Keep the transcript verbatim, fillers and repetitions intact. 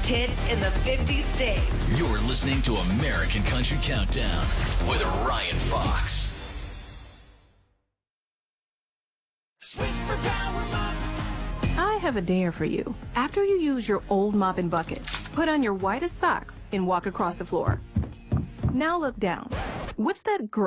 hits in the fifty states. You're listening to American Country Countdown with Ryan Fox. Sweet for Power Mop. I have a dare for you. After you use your old mop and bucket, put on your whitest socks and walk across the floor. Now look down. What's that gray